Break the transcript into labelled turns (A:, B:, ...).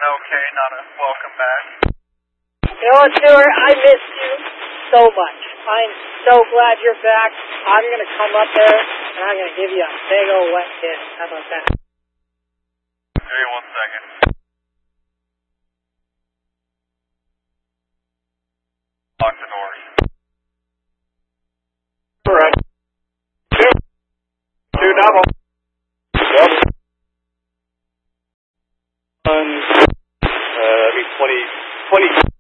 A: okay, not a welcome back.
B: You know what, Stuart? I missed you so much. I'm so glad you're back. I'm going to come up there, and I'm going to give you a big old wet kiss. How about that?
A: Give me 1 second. Lock the doors.
C: All right. Two double. Double. 20.